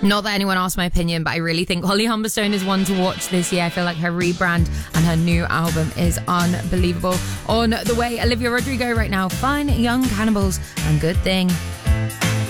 Not that anyone asked my opinion, but I really think Holly Humberstone is one to watch this year. I feel like her rebrand and her new album is unbelievable. On the way, Olivia Rodrigo right now. Fine Young Cannibals and Good Thing.